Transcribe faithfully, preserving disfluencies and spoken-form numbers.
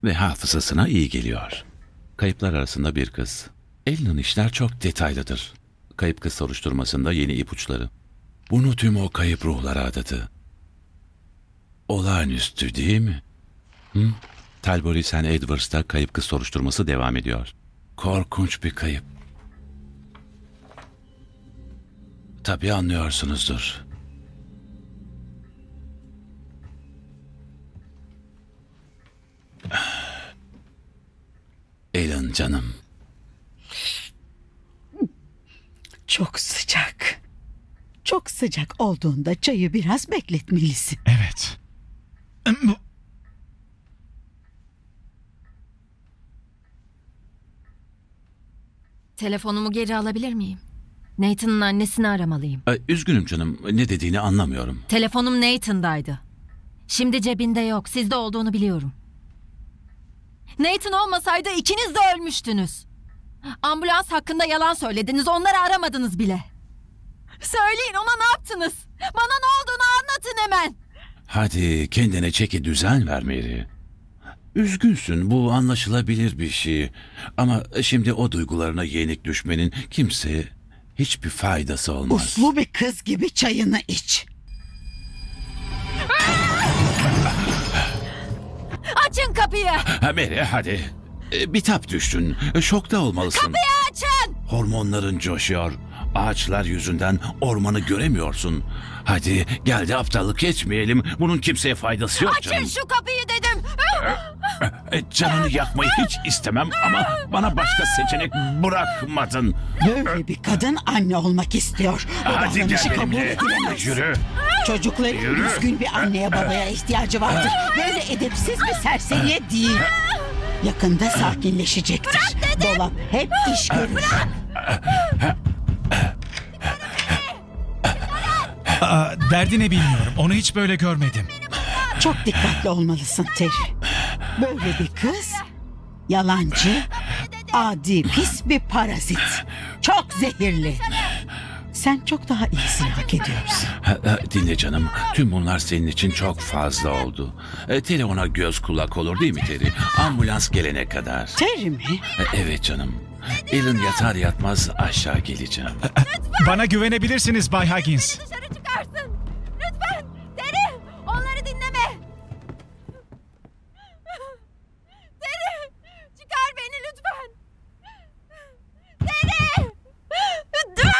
ve hafızasına iyi geliyor. Kayıplar arasında bir kız. Alan'ın işler çok detaylıdır. Kayıp kız soruşturmasında yeni ipuçları. Bunu tüm o kayıp ruhlara adadı. Olağanüstü değil mi? Hı? Talbot Saint Edwards'ta kayıp kız soruşturması devam ediyor. Korkunç bir kayıp. Tabii anlıyorsunuzdur. Alan canım. Çok sıcak. Çok sıcak olduğunda çayı biraz bekletmelisin. Evet. Telefonumu geri alabilir miyim? Nathan'ın annesini aramalıyım. Ay, üzgünüm canım. Ne dediğini anlamıyorum. Telefonum Nathan'daydı. Şimdi cebinde yok. Sizde olduğunu biliyorum. Nathan olmasaydı ikiniz de ölmüştünüz. Ambulans hakkında yalan söylediniz. Onları aramadınız bile. Söyleyin, ona ne yaptınız? Bana ne olduğunu anlatın hemen. Hadi kendine çeki düzen ver Mary. Üzgünsün, bu anlaşılabilir bir şey. Ama şimdi o duygularına yenik düşmenin kimseye hiçbir faydası olmaz. Uslu bir kız gibi çayını iç. Açın kapıyı. Ha, Mary hadi. E, bitap düştün. E, Şokta olmalısın. Kapıyı açın. Hormonların coşuyor. Ağaçlar yüzünden ormanı göremiyorsun. Hadi gel de aptallık etmeyelim. Bunun kimseye faydası yok canım. Açın şu kapıyı dedim. E, canını yakmayı hiç istemem ama bana başka seçenek bırakmadın. Böyle bir kadın anne olmak istiyor. Bu Hadi davranışı gel kabul benimle. edilemez. Yürü. Çocukların Yürü. düzgün bir anneye babaya ihtiyacı vardır. Böyle edepsiz bir serseriye değil. Yakında sakinleşecektir. Dolap hep iş görür. Aa, derdi ne bilmiyorum. Onu hiç böyle görmedim. Çok dikkatli olmalısın Terry. Böyle bir kız yalancı, adi, pis bir parazit. Çok zehirli. Sen çok daha iyisini hak ediyorsun. Ha, ha, dinle canım. Tüm bunlar senin için çok fazla oldu. E, Terry ona göz kulak olur değil mi Terry? Ambulans gelene kadar. Terry mi? E, evet canım. Alan yatar yatmaz aşağı geleceğim. Bana güvenebilirsiniz Bay Huggins.